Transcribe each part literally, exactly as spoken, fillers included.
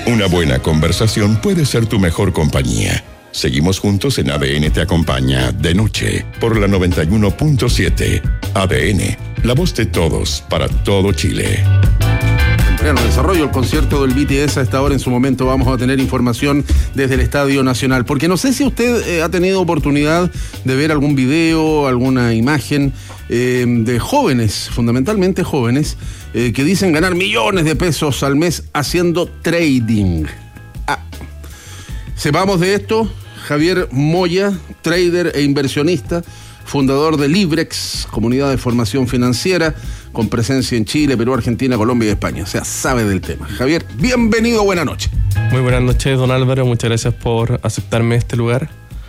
Una buena conversación puede ser tu mejor compañía. Seguimos juntos en A D N Te Acompaña de noche por la noventa y uno punto siete. A D N, la voz de todos para todo Chile. En pleno desarrollo el concierto del B T S. A esta hora, en su momento, vamos a tener información desde el Estadio Nacional. Porque no sé si usted eh, ha tenido oportunidad de ver algún video, alguna imagen eh, de jóvenes, fundamentalmente jóvenes, eh, que dicen ganar millones de pesos al mes haciendo trading. Ah. Sepamos de esto. Javier Moya, trader e inversionista, fundador de Librex, comunidad de formación financiera, con presencia en Chile, Perú, Argentina, Colombia y España. O sea, sabe del tema. Javier, bienvenido, buenas noches. Muy buenas noches, don Álvaro. Muchas gracias por aceptarme este lugar.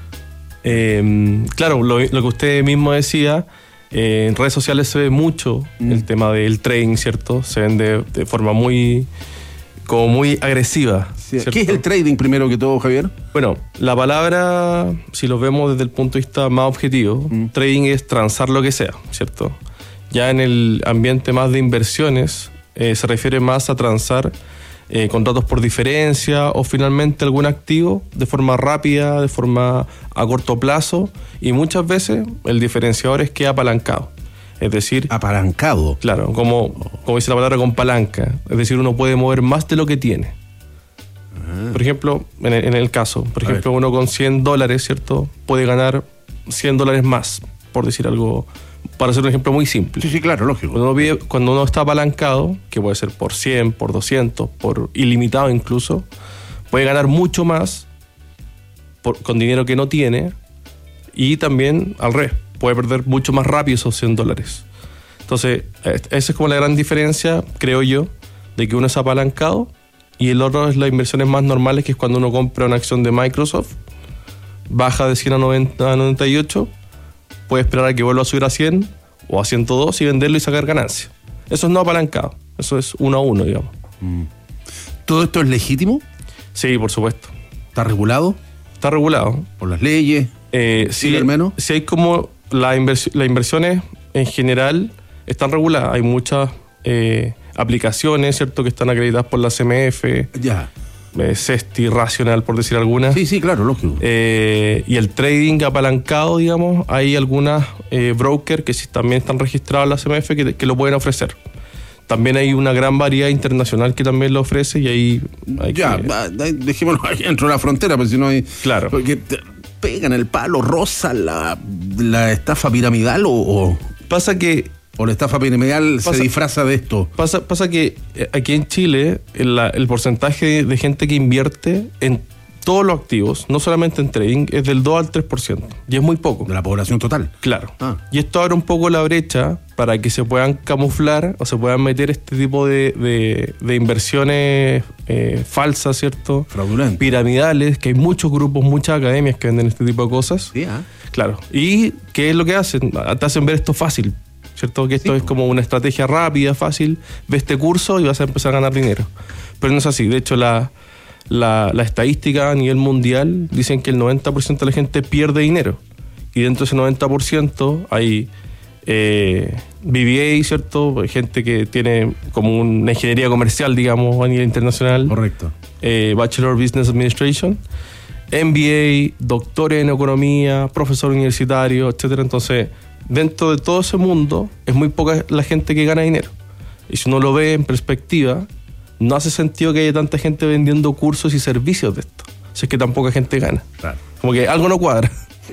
Eh, claro, lo, lo que usted mismo decía, eh, en redes sociales se ve mucho mm. el tema del trading, ¿cierto? Se ven de, de forma muy... como muy agresiva. Sí. ¿Qué es el trading, primero que todo, Javier? Bueno, la palabra, si lo vemos desde el punto de vista más objetivo, mm. trading es transar lo que sea, ¿cierto? Ya en el ambiente más de inversiones, eh, se refiere más a transar eh, contratos por diferencia o finalmente algún activo de forma rápida, de forma a corto plazo, y muchas veces el diferenciador es que es apalancado. Es decir... Apalancado. Claro, como, como dice la palabra, con palanca. Es decir, uno puede mover más de lo que tiene. Ah. Por ejemplo, en el, en el caso, por a ejemplo, ver. uno con cien dólares, ¿cierto? Puede ganar cien dólares más, por decir algo, para hacer un ejemplo muy simple. Sí, sí, claro, lógico. Cuando uno, vive, cuando uno está apalancado, que puede ser por cien, por doscientos, por ilimitado incluso, puede ganar mucho más por, con dinero que no tiene, y también al revés. Puede perder mucho más rápido esos cien dólares. Entonces, esa es como la gran diferencia, creo yo, de que uno es apalancado y el otro es las inversiones más normales, que es cuando uno compra una acción de Microsoft, baja de cien a noventa, a noventa y ocho, puede esperar a que vuelva a subir a cien o a ciento dos y venderlo y sacar ganancia. Eso es no apalancado, eso es uno a uno, digamos. Mm. ¿Todo esto es legítimo? Sí, por supuesto. ¿Está regulado? Está regulado. ¿Por las leyes? Eh, sí, al menos. Sí, hay como... Las inversi- las inversiones en general están reguladas. Hay muchas eh, aplicaciones, ¿cierto?, que están acreditadas por la C M F. Ya. Eh, Cesti, Racional, por decir algunas. Sí, sí, claro, lógico. Eh, y el trading apalancado, digamos, hay algunas eh, brokers que sí también están registrados en la C M F que, que lo pueden ofrecer. También hay una gran variedad internacional que también lo ofrece y ahí... Hay ya, que... va, dejémonos ahí dentro de la frontera, porque si no hay... Claro. Porque te pegan el palo, rosa la, la estafa piramidal o, o... Pasa que... O la estafa piramidal pasa, se disfraza de esto. Pasa, pasa que aquí en Chile el, el porcentaje de gente que invierte en todos los activos, no solamente en trading, es del dos al tres por ciento. Y es muy poco. ¿De la población total? Claro. Ah. Y esto abre un poco la brecha para que se puedan camuflar o se puedan meter este tipo de, de, de inversiones eh, falsas, ¿cierto? Fraudulentas. Piramidales, que hay muchos grupos, muchas academias que venden este tipo de cosas. Sí, ¿eh? Claro. ¿Y qué es lo que hacen? Te hacen ver esto fácil, ¿cierto? Que esto sí, es como una estrategia rápida, fácil. Ve este curso y vas a empezar a ganar dinero. Pero no es así. De hecho, la... La, la estadística a nivel mundial dicen que el noventa por ciento de la gente pierde dinero, y dentro de ese noventa por ciento hay eh, B B A, ¿cierto? Gente que tiene como una ingeniería comercial, digamos, a nivel internacional. Correcto. eh, Bachelor of Business Administration, M B A, doctores en economía, profesor universitario, etcétera. Entonces, dentro de todo ese mundo es muy poca la gente que gana dinero, y si uno lo ve en perspectiva, no hace sentido que haya tanta gente vendiendo cursos y servicios de esto, si es que tan poca gente gana. Claro. Como que algo no cuadra.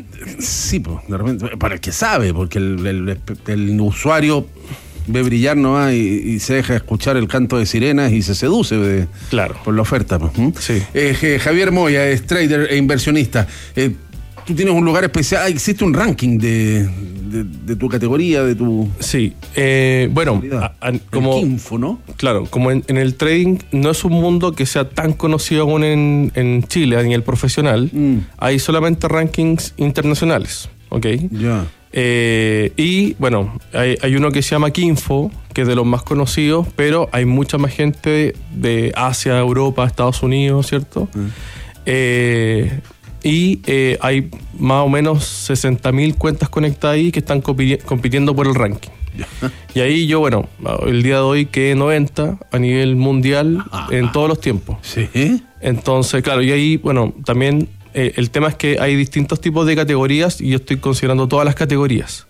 Sí, pues, de repente, para el que sabe, porque el, el, el usuario ve brillar nomás y, y se deja escuchar el canto de sirenas y se seduce de, claro, por la oferta. Pues. ¿Mm? Sí. Eh, Javier Moya es trader e inversionista. Eh, tú tienes un lugar especial, existe un ranking de, de, de tu categoría, de tu... Sí, eh, bueno, a, a, como... El Kinfo, ¿no? Claro, como en, en el trading no es un mundo que sea tan conocido aún en, en Chile a nivel profesional, mm. hay solamente rankings internacionales, ¿ok? Ya. Yeah. Eh, y bueno, hay, hay uno que se llama Kinfo, que es de los más conocidos, pero hay mucha más gente de Asia, Europa, Estados Unidos, ¿cierto? Mm. Eh... Y eh, hay más o menos sesenta mil cuentas conectadas ahí que están compitiendo por el ranking. Y ahí yo, bueno, el día de hoy quedé noventa a nivel mundial ah, en todos los tiempos. ¿Sí? Entonces, claro, y ahí, bueno, también eh, el tema es que hay distintos tipos de categorías y yo estoy considerando todas las categorías.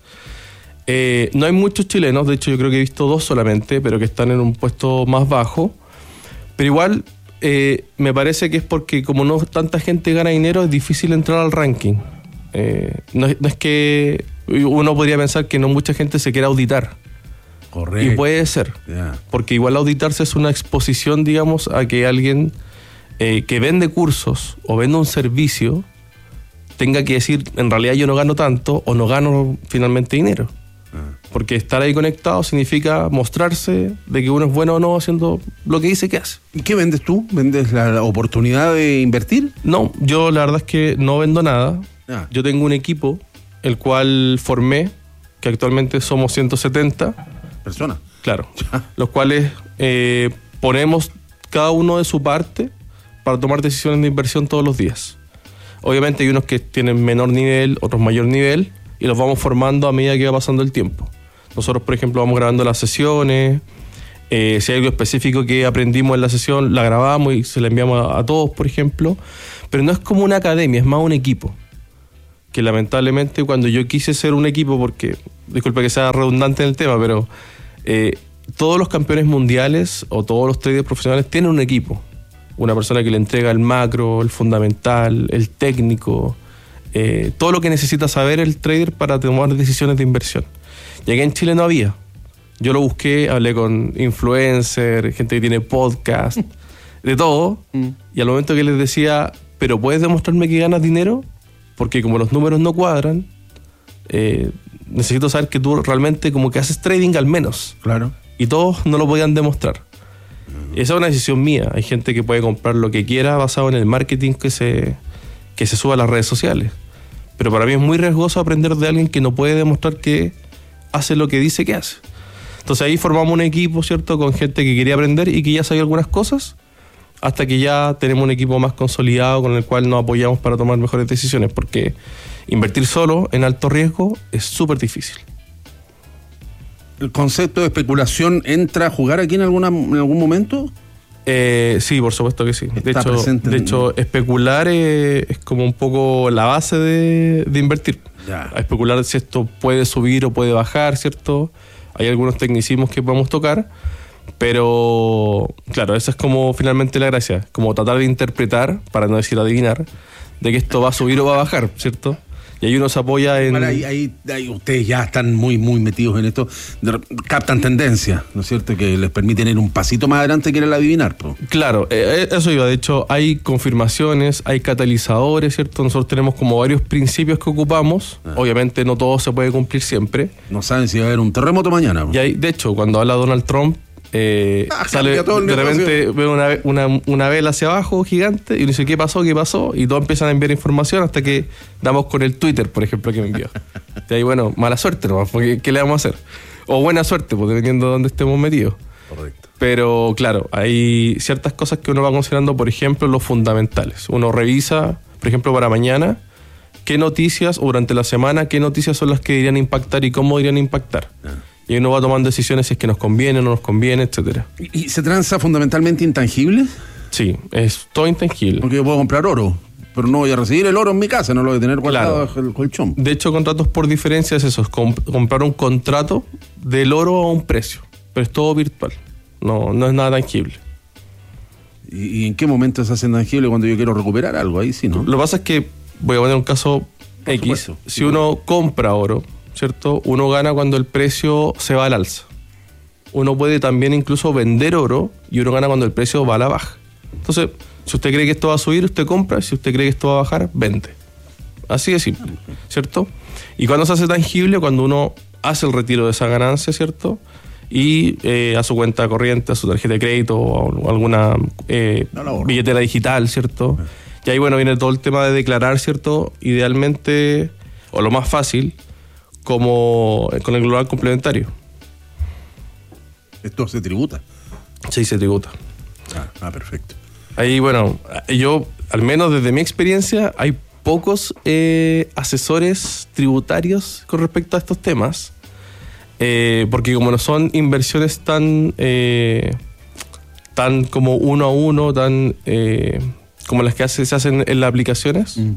Eh, no hay muchos chilenos, de hecho yo creo que he visto dos solamente, pero que están en un puesto más bajo. Pero igual eh, me parece que es porque como no tanta gente gana dinero, es difícil entrar al ranking. Eh, no, no es que uno podría pensar que no mucha gente se quiera auditar. Correcto. Y puede ser, yeah. Porque igual auditarse es una exposición, digamos, a que alguien eh, que vende cursos o vende un servicio tenga que decir, en realidad yo no gano tanto o no gano finalmente dinero. Porque estar ahí conectado significa mostrarse de que uno es bueno o no haciendo lo que dice que hace. ¿Y qué vendes tú? ¿Vendes la oportunidad de invertir? No, yo la verdad es que no vendo nada. Ah. Yo tengo un equipo, el cual formé, que actualmente somos ciento setenta. ¿Personas? Claro. Los cuales eh, ponemos cada uno de su parte para tomar decisiones de inversión todos los días. Obviamente hay unos que tienen menor nivel, otros mayor nivel, y los vamos formando a medida que va pasando el tiempo. Nosotros, por ejemplo, vamos grabando las sesiones. Eh, si hay algo específico que aprendimos en la sesión, la grabamos y se la enviamos a, a todos, por ejemplo. Pero no es como una academia, es más un equipo. Que lamentablemente cuando yo quise ser un equipo, porque, disculpe que sea redundante en el tema, pero eh, todos los campeones mundiales o todos los traders profesionales tienen un equipo. Una persona que le entrega el macro, el fundamental, el técnico, eh, todo lo que necesita saber el trader para tomar decisiones de inversión. Y aquí en Chile no había. Yo lo busqué, hablé con influencers, gente que tiene podcast, de todo. Mm. Y al momento que les decía, pero ¿puedes demostrarme que ganas dinero? Porque como los números no cuadran, eh, necesito saber que tú realmente como que haces trading al menos. Claro. Y todos no lo podían demostrar. Mm. Esa es una decisión mía. Hay gente que puede comprar lo que quiera basado en el marketing que se, que se sube a las redes sociales. Pero para mí es muy riesgoso aprender de alguien que no puede demostrar que hace lo que dice que hace. Entonces ahí formamos un equipo, ¿cierto? Con gente que quería aprender y que ya sabía algunas cosas, hasta que ya tenemos un equipo más consolidado con el cual nos apoyamos para tomar mejores decisiones, porque invertir solo en alto riesgo es súper difícil. ¿El concepto de especulación entra a jugar aquí en, alguna, en algún momento? Eh, sí, por supuesto que sí. De Está hecho, presente de en... hecho especular eh, es como un poco la base de, de invertir. Ya. A especular si esto puede subir o puede bajar, ¿cierto? Hay algunos tecnicismos que podemos tocar, pero claro, esa es como finalmente la gracia, como tratar de interpretar, para no decir adivinar, de que esto va a subir o va a bajar, ¿cierto? Y ahí uno se apoya en... Bueno, ahí, ahí, ahí ustedes ya están muy, muy metidos en esto, de, captan tendencias, ¿no es cierto? Que les permiten ir un pasito más adelante que el adivinar, ¿no? Claro, eh, eso iba. De hecho, hay confirmaciones, hay catalizadores, ¿cierto? Nosotros tenemos como varios principios que ocupamos. Ah. Obviamente no todo se puede cumplir siempre. No saben si va a haber un terremoto mañana, ¿no? Y hay, de hecho, cuando habla Donald Trump, eh, ah, sale, de repente ve una, una, una vela hacia abajo gigante y uno dice, ¿qué pasó? ¿Qué pasó? Y todos empiezan a enviar información hasta que damos con el Twitter, por ejemplo, que me envió. Y ahí, bueno, mala suerte nomás, porque ¿qué le vamos a hacer? O buena suerte, pues dependiendo de dónde estemos metidos. Correcto. Pero claro, hay ciertas cosas que uno va considerando, por ejemplo, los fundamentales. Uno revisa, por ejemplo, para mañana, qué noticias, o durante la semana, qué noticias son las que deberían impactar y cómo deberían impactar. Ah. Y uno va tomando decisiones si es que nos conviene o no nos conviene, etcétera. ¿Y se transa fundamentalmente intangible? Sí, es todo intangible. Porque yo puedo comprar oro, pero no voy a recibir el oro en mi casa, no lo voy a tener guardado bajo el colchón. De hecho, contratos por diferencia es eso, es comp- comprar un contrato del oro a un precio, pero es todo virtual, no, no es nada tangible. ¿Y, y en qué momento se hace tangible cuando yo quiero recuperar algo? Ahí sí, ¿no? Lo que pasa es que, voy a poner un caso por X, supuesto. Si sí, uno bueno. compra oro, ¿cierto? Uno gana cuando el precio se va al alza. Uno puede también incluso vender oro y uno gana cuando el precio va a la baja. Entonces, si usted cree que esto va a subir, usted compra. Si usted cree que esto va a bajar, vende. Así de simple, ¿cierto? Y cuando se hace tangible, cuando uno hace el retiro de esa ganancia, ¿cierto? Y eh, a su cuenta corriente, a su tarjeta de crédito o alguna eh, billetera digital, ¿cierto? Y ahí, bueno, viene todo el tema de declarar, ¿cierto? Idealmente, o lo más fácil, como con el global complementario. ¿Esto se tributa? Sí, se tributa. Ah, ah, perfecto. Ahí, bueno, yo, al menos desde mi experiencia, hay pocos eh, asesores tributarios con respecto a estos temas. Eh, porque como no son inversiones tan, eh, tan como uno a uno, tan eh, como las que hace, se hacen en las aplicaciones, mm.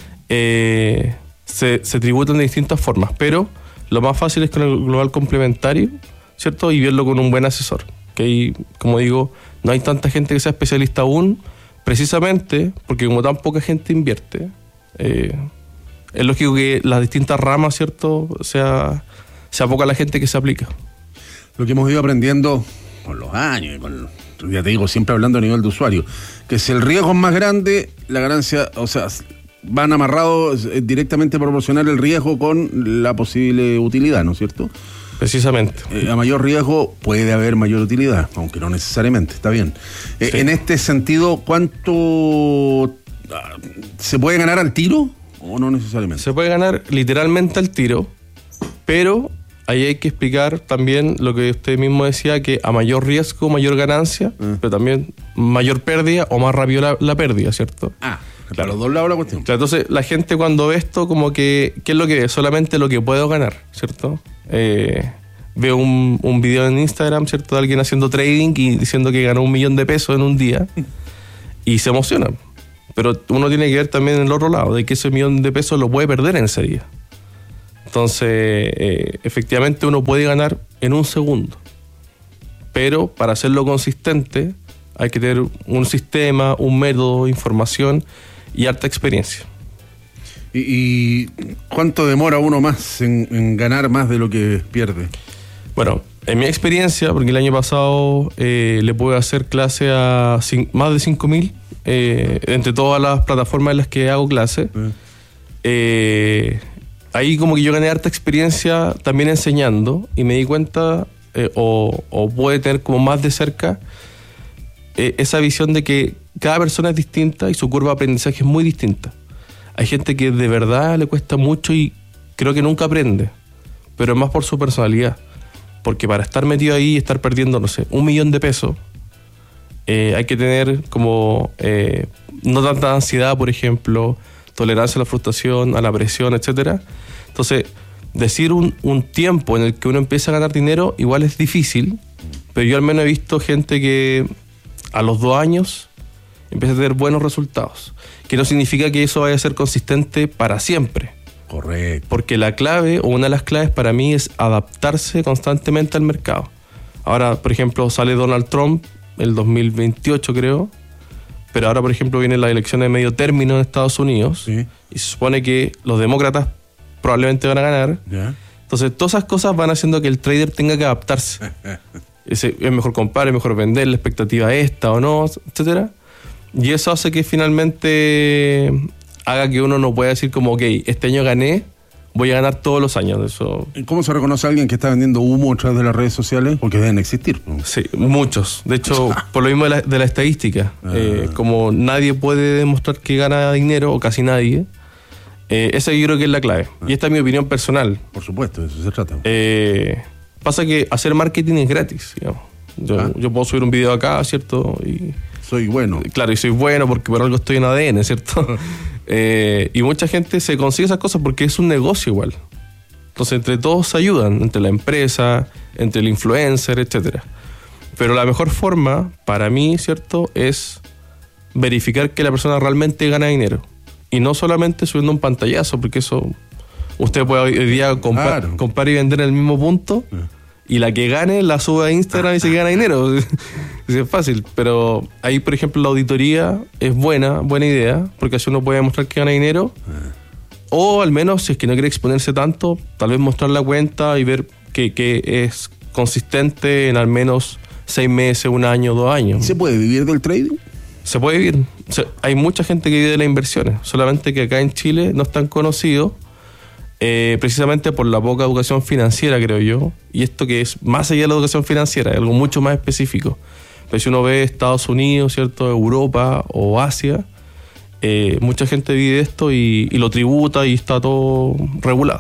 eh, se, se tributan de distintas formas. Pero lo más fácil es con el global complementario, ¿cierto? Y verlo con un buen asesor. Que ahí, como digo, no hay tanta gente que sea especialista aún, precisamente porque como tan poca gente invierte, eh, es lógico que las distintas ramas, ¿cierto?, sea, sea poca la gente que se aplica. Lo que hemos ido aprendiendo con los años, con, ya te digo, siempre hablando a nivel de usuario, que si el riesgo es más grande, la ganancia, o sea, van amarrados directamente proporcional el riesgo con la posible utilidad, ¿no es cierto? Precisamente. Eh, a mayor riesgo puede haber mayor utilidad, aunque no necesariamente, está bien. Eh, sí. En este sentido, ¿cuánto se puede ganar al tiro o no necesariamente? Se puede ganar literalmente al tiro, pero ahí hay que explicar también lo que usted mismo decía, que a mayor riesgo, mayor ganancia, eh. pero también mayor pérdida o más rápido la, la pérdida, ¿cierto? Ah, claro, los dos lados la cuestión. Claro, entonces la gente cuando ve esto, como que, ¿qué es lo que ve? Solamente lo que puedo ganar, ¿cierto? Eh, veo un, un video en Instagram, ¿cierto?, de alguien haciendo trading y diciendo que ganó un millón de pesos en un día y se emociona. Pero uno tiene que ver también el otro lado, de que ese millón de pesos lo puede perder en ese día. Entonces, eh, efectivamente uno puede ganar en un segundo, pero para hacerlo consistente hay que tener un sistema, un método, información y harta experiencia. ¿Y, y cuánto demora uno más en, en ganar más de lo que pierde? Bueno, en mi experiencia, porque el año pasado eh, le pude hacer clase a cin- más de cinco mil, eh, entre todas las plataformas en las que hago clase, eh. Eh, ahí como que yo gané harta experiencia también enseñando y me di cuenta, eh, o, o pude tener como más de cerca, eh, esa visión de que cada persona es distinta y su curva de aprendizaje es muy distinta. Hay gente que de verdad le cuesta mucho y creo que nunca aprende, pero es más por su personalidad. Porque para estar metido ahí y estar perdiendo, no sé, un millón de pesos, eh, hay que tener como eh, no tanta ansiedad, por ejemplo, tolerancia a la frustración, a la presión, etcétera. Entonces, decir un, un tiempo en el que uno empieza a ganar dinero igual es difícil, pero yo al menos he visto gente que a los dos años empieza a tener buenos resultados. Que no significa que eso vaya a ser consistente para siempre. Correcto. Porque la clave, o una de las claves para mí, es adaptarse constantemente al mercado. Ahora, por ejemplo, sale Donald Trump el dos mil veintiocho, creo, pero ahora, por ejemplo, vienen las elecciones de medio término en Estados Unidos, sí, y se supone que los demócratas probablemente van a ganar. ¿Ya? Entonces, todas esas cosas van haciendo que el trader tenga que adaptarse. es, es mejor comprar, es mejor vender, la expectativa esta o no, etcétera. Y eso hace que finalmente haga que uno no pueda decir como, ok, este año gané, voy a ganar todos los años. Eso. ¿Cómo se reconoce a alguien que está vendiendo humo a través de las redes sociales? Porque deben existir, ¿no? Sí, muchos. De hecho, por lo mismo de la, de la estadística. Ah. Eh, como nadie puede demostrar que gana dinero, o casi nadie, eh, esa yo creo que es la clave. Ah. Y esta es mi opinión personal. Por supuesto, de eso se trata. Eh, pasa que hacer marketing es gratis, digamos. Yo, ah. yo puedo subir un video acá, ¿cierto? Y soy bueno. Claro, y soy bueno porque por algo estoy en A D N, ¿cierto? eh, y mucha gente se consigue esas cosas porque es un negocio igual. Entonces, entre todos se ayudan, entre la empresa, entre el influencer, etcétera. Pero la mejor forma, para mí, ¿cierto?, es verificar que la persona realmente gana dinero. Y no solamente subiendo un pantallazo, porque eso usted puede hoy día comprar, claro. comprar y vender en el mismo punto. Sí. Y la que gane la sube a Instagram y se gana dinero. Es fácil. Pero ahí, por ejemplo, la auditoría es buena, buena idea, porque así uno puede demostrar que gana dinero. O al menos, si es que no quiere exponerse tanto, tal vez mostrar la cuenta y ver que, que es consistente en al menos seis meses, un año, dos años. ¿Se puede vivir del trading? Se puede vivir. O sea, hay mucha gente que vive de las inversiones, solamente que acá en Chile no es tan conocido. Eh, precisamente por la poca educación financiera, creo yo, y esto que es más allá de la educación financiera, es algo mucho más específico. Pero si uno ve Estados Unidos, ¿cierto?, Europa o Asia, eh, mucha gente vive esto y, y lo tributa y está todo regulado.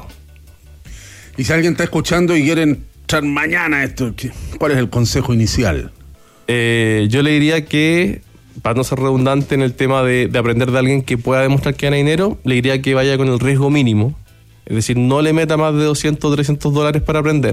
Y si alguien está escuchando y quieren echar mañana esto, ¿cuál es el consejo inicial? Eh, yo le diría que, para no ser redundante en el tema de, de aprender de alguien que pueda demostrar que gana dinero, le diría que vaya con el riesgo mínimo. Es decir, no le meta más de doscientos, trescientos dólares para aprender.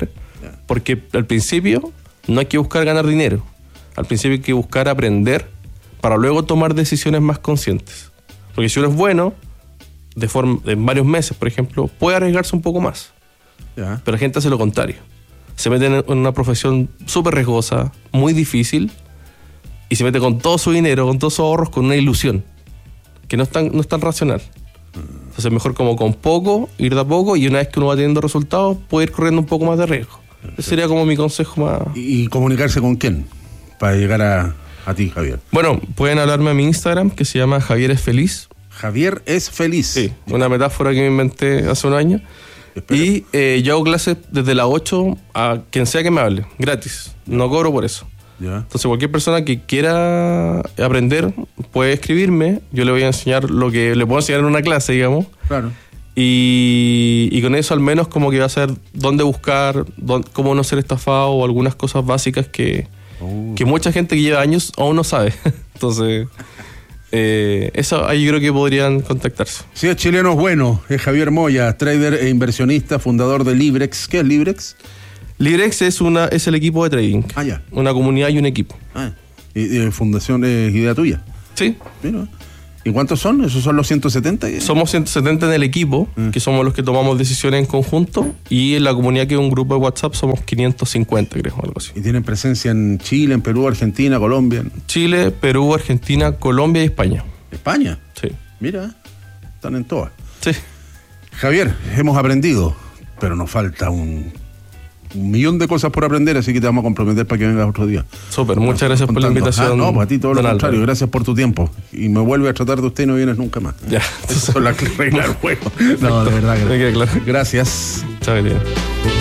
Porque al principio no hay que buscar ganar dinero. Al principio hay que buscar aprender para luego tomar decisiones más conscientes. Porque si uno es bueno, de forma, en varios meses, por ejemplo, puede arriesgarse un poco más. Ya. Pero la gente hace lo contrario. Se mete en una profesión súper riesgosa, muy difícil, y se mete con todo su dinero, con todos sus ahorros, con una ilusión que no es tan, no es tan racional. Entonces mejor como con poco, ir de a poco, y una vez que uno va teniendo resultados, puede ir corriendo un poco más de riesgo. Ese sería como mi consejo más... ¿Y comunicarse con quién? Para llegar a, a ti, Javier. Bueno, pueden hablarme a mi Instagram, que se llama Javier es Feliz. Javier es feliz. Sí, una metáfora que me inventé hace un año. Espera. Y eh, yo hago clases desde las ocho a quien sea que me hable, gratis. No cobro por eso. Ya. Entonces cualquier persona que quiera aprender puede escribirme. Yo le voy a enseñar lo que le puedo enseñar en una clase, digamos. Claro. Y, y con eso al menos como que va a saber dónde buscar, dónde, cómo no ser estafado, o algunas cosas básicas que, Uh. que mucha gente que lleva años aún no sabe. Entonces, eh, eso ahí yo creo que podrían contactarse. Si es chileno es bueno, es Javier Moya, trader e inversionista, fundador de Librex. ¿Qué es Librex? Librex es, una, es el equipo de trading. Ah, ya. Una comunidad y un equipo. Ah, y, y fundación es idea tuya. Sí. Mira. ¿Y cuántos son? ¿Esos son los ciento setenta? Somos ciento setenta en el equipo, Mm. que somos los que tomamos decisiones en conjunto, y en la comunidad, que es un grupo de WhatsApp, somos quinientos cincuenta, creo, algo así. ¿Y tienen presencia en Chile, en Perú, Argentina, Colombia? ¿En Chile, Perú, Argentina, Colombia y España. España? Sí. Mira, están en todas. Sí. Javier, hemos aprendido, pero nos falta un, un millón de cosas por aprender, así que te vamos a comprometer para que vengas otro día. Súper, muchas gracias por la Contando. invitación. Ah, no, para ti todo lo don contrario, Álvaro. gracias por tu tiempo. Y me vuelve a tratar de usted y no vienes nunca más. Ya. Esas son las reglas del juego. No, de verdad que Me queda claro. Gracias. Chao, querido.